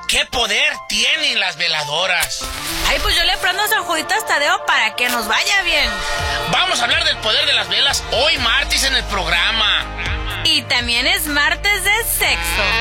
¿Qué poder tienen las veladoras? Ay, pues yo le prendo a San Juditas Tadeo para que nos vaya bien. Vamos a hablar del poder de las velas hoy martes en el programa. Y también es martes de sexo.